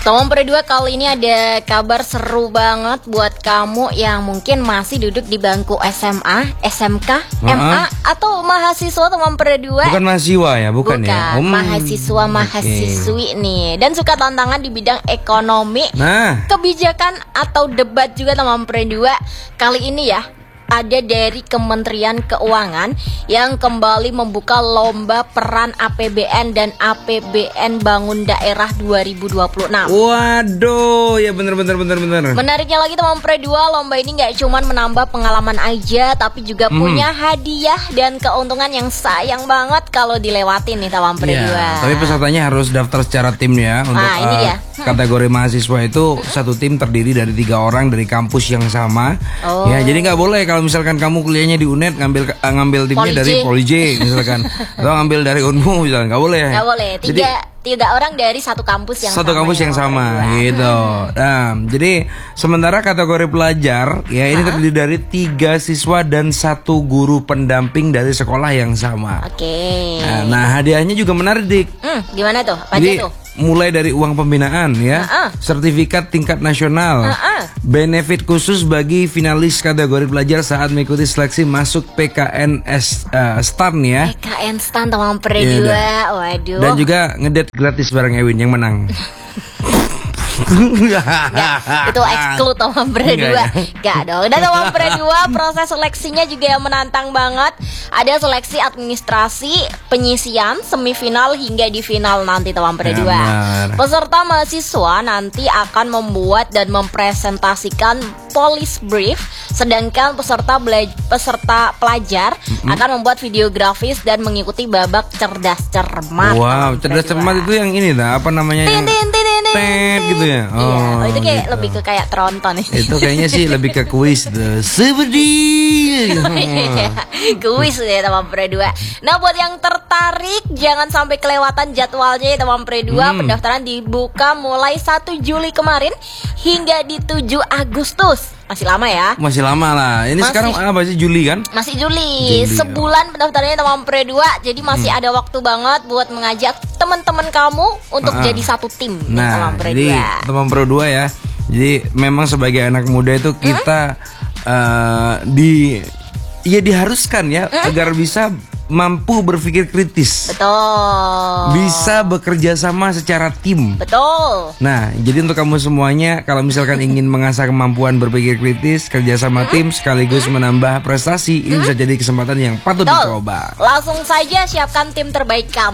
Teman Pre2 kali ini ada kabar seru banget buat kamu yang mungkin masih duduk di bangku SMA, SMK, MA atau mahasiswa teman Pre2. Bukan mahasiswa ya, bukan ya. Mahasiswa, mahasiswi nih. Dan suka tantangan di bidang ekonomi, kebijakan atau debat juga teman Pre2. Kali ini ya ada dari Kementerian Keuangan yang kembali membuka lomba peran APBN dan APBN Bangun Daerah 2026. Waduh, ya bener. Menariknya lagi teman Pre2, lomba ini nggak cuman menambah pengalaman aja, tapi juga punya hadiah dan keuntungan yang sayang banget kalau dilewatin nih teman Pre2. Ya, tapi pesertanya harus daftar secara tim ya. Untuk ini dia. Kategori mahasiswa itu satu tim terdiri dari 3 orang dari kampus yang sama. Ya, jadi nggak boleh kalau misalkan kamu kuliahnya di UNED ngambil timnya dari Poli-J misalkan, atau ngambil dari UNMU misalkan, nggak boleh. Nggak boleh. Tiga orang dari satu kampus yang sama gitu. Nah, jadi sementara kategori pelajar ya ini terdiri dari 3 siswa dan 1 guru pendamping dari sekolah yang sama. Oke. Nah, hadiahnya juga menarik. Gimana tuh? Apa aja tuh? Mulai dari uang pembinaan ya, sertifikat tingkat nasional, benefit khusus bagi finalis kategori pelajar saat mengikuti seleksi masuk PKN STAN ya. PKN STAN teman Pre2, waduh. Dan juga ngedate gratis bareng Ewin yang menang. Itu exclude teman Pre2. Gak dong. Dan teman Pre2, proses seleksinya juga yang menantang banget. Ada seleksi administrasi, penyisian, semifinal hingga di final nanti teman Pre2. Peserta mahasiswa nanti akan membuat dan mempresentasikan police brief, sedangkan peserta pelajar akan membuat video grafis dan mengikuti babak cerdas cermat. Wow, cerdas cermat itu yang ini dah, apa namanya? Gitu ya. Itu kayak lebih ke kayak tronton. Itu kayaknya sih lebih ke kuis deh. Kuis ya teman Pre2. Nah, buat yang tertarik jangan sampai kelewatan jadwalnya ya teman Pre2. Pendaftaran dibuka mulai 1 Juli kemarin hingga di 7 Agustus. Masih lama ya? Masih lama lah. Ini sekarang apa sih, Juli kan? Masih Juli. Sebulan pendaftarannya teman Pre2. Jadi masih ada waktu banget buat mengajak teman-teman kamu untuk jadi satu tim. Nah, jadi teman Pre2 ya. Jadi memang sebagai anak muda itu kita diharuskan ya agar bisa mampu berpikir kritis. Betul. Bisa bekerja sama secara tim. Betul. Nah, jadi untuk kamu semuanya, kalau misalkan ingin mengasah kemampuan berpikir kritis, kerja sama tim sekaligus menambah prestasi, ini bisa jadi kesempatan yang patut dicoba. Langsung saja siapkan tim terbaik kamu.